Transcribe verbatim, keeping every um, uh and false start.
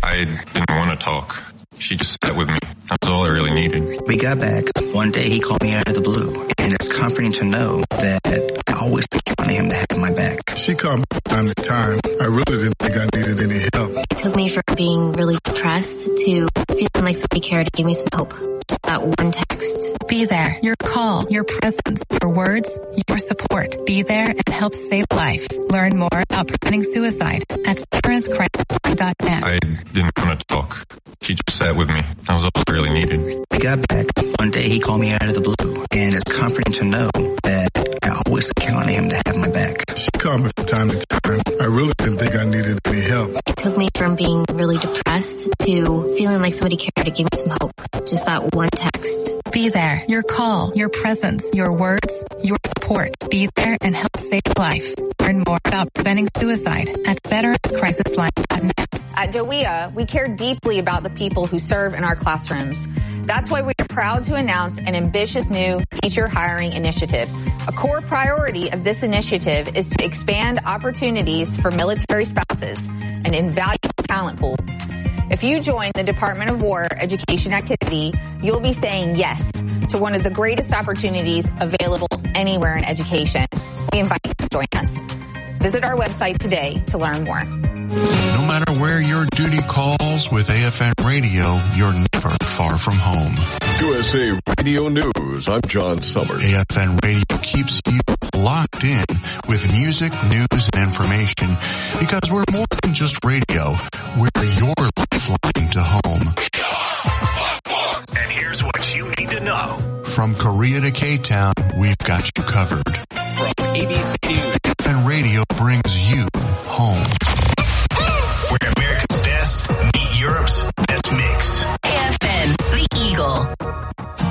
I didn't want to talk. She just sat with me. That was all I really needed. We got back. One day he called me out of the blue, and it's comforting to know that I always count on him to have my back. She called me from time to time. I really didn't think I needed any help. It took me from being really depressed to feeling like somebody cared to give me some hope. Just that one text. Be there. Your call, your presence, your words, your support. Be there and help save life. Learn more about preventing suicide at veterans crisis line dot net. I didn't want to talk. She just sat with me. That was all I really needed. We got back. One day he called me out of the blue, and it's comforting to know that I always count on him to have my back. She called me from time to time. I really didn't think I needed any help. It took me from being really depressed to feeling like somebody cared to give me some hope. Just that one text. Be there. Your call, your presence, your words, your support. Be there and help save life. Learn more about preventing suicide at veterans crisis line dot net. At D O E A, we care deeply about the people who serve in our classrooms. That's why we are proud to announce an ambitious new teacher hiring initiative. A core priority of this initiative is to expand opportunities for military spouses, an invaluable talent pool. If you join the Department of War education activity, you'll be saying yes to one of the greatest opportunities available anywhere in education. We invite you to join us. Visit our website today to learn more. No matter where your duty calls with A F N Radio, you're never far from home. U S A Radio News, I'm John Summers. A F N Radio keeps you locked in with music, news, and information because we're more than just radio. We're your lifeline to home. And here's what you need to know. From Korea to K-Town, we've got you covered. From A B C News. A F N Radio brings you home.